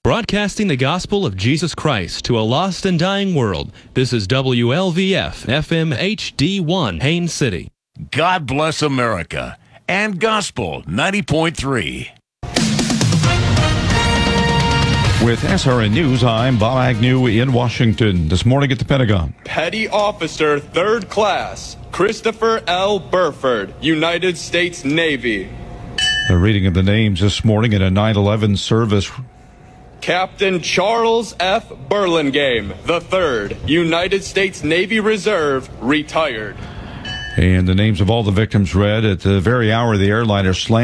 Broadcasting the gospel of Jesus Christ to a lost and dying world. This is WLVF FM HD1 Haines City. God bless America and Gospel 90.3. With SRN News, I'm Bob Agnew in Washington. This morning at the Pentagon. Petty Officer 3rd Class Christopher L. Burford, United States Navy. A reading of the names this morning in a 9/11 service. Captain Charles F. Burlingame, III, United States Navy Reserve, retired. And the names of all the victims read at the very hour the airliner slammed